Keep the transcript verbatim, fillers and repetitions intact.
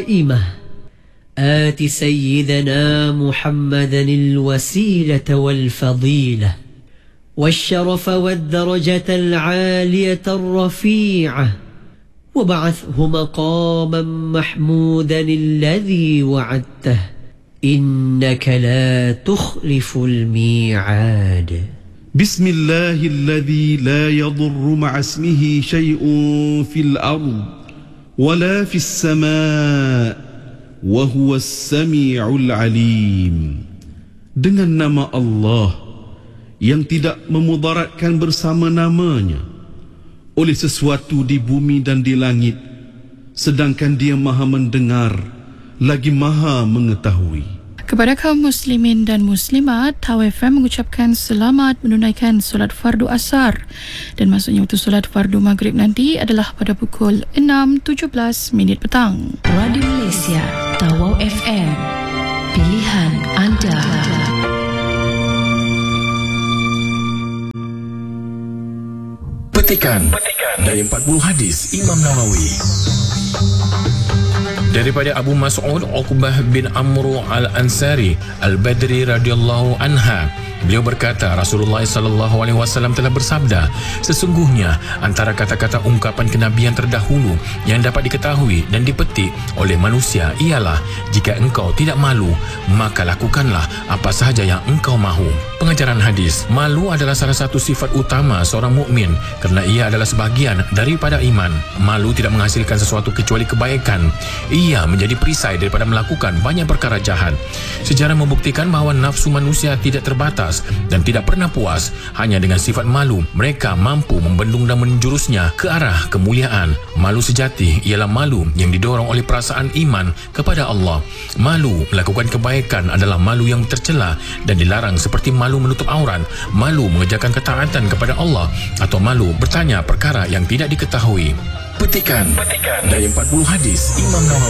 قائمة آت سيدنا محمدا الوسيلة والفضيلة والشرف والدرجة العالية الرفيعة وابعثه مقاما محمودا الذي وعدته إنك لا تخلف الميعاد. بسم الله الذي لا يضر مع اسمه شيء في الأرض ولا في السماء وهو السميع العليم. Dengan nama Allah yang tidak memudaratkan bersama namanya oleh sesuatu di bumi dan di langit, sedangkan Dia Maha mendengar lagi Maha mengetahui. Kepada kaum muslimin dan muslimat, Tau F M mengucapkan selamat menunaikan solat fardu asar, dan maksudnya waktu solat fardu maghrib nanti adalah pada pukul enam tujuh belas minit petang. Radio Malaysia, Tau F M, pilihan anda. Petikan dari empat puluh hadis Imam Nawawi. Daripada Abu Mas'ud Uqbah bin Amru Al-Ansari Al-Badri radhiyallahu anha, beliau berkata, Rasulullah sallallahu alaihi wasallam telah bersabda, sesungguhnya antara kata-kata ungkapan kenabian terdahulu yang dapat diketahui dan dipetik oleh manusia ialah, jika engkau tidak malu, maka lakukanlah apa sahaja yang engkau mahu. Pengajaran hadis, malu adalah salah satu sifat utama seorang mukmin kerana ia adalah sebahagian daripada iman. Malu tidak menghasilkan sesuatu kecuali kebaikan. Ia menjadi perisai daripada melakukan banyak perkara jahat. Sejarah membuktikan bahawa nafsu manusia tidak terbatas dan tidak pernah puas. Hanya dengan sifat malu, mereka mampu membendung dan menjurusnya ke arah kemuliaan. Malu sejati ialah malu yang didorong oleh perasaan iman kepada Allah. Malu melakukan kebaikan adalah malu yang tercela dan dilarang, seperti malu menutup aurat, malu mengerjakan ketaatan kepada Allah, atau malu bertanya perkara yang tidak diketahui. Petikan, Petikan dari empat puluh hadis Imam Nawawi.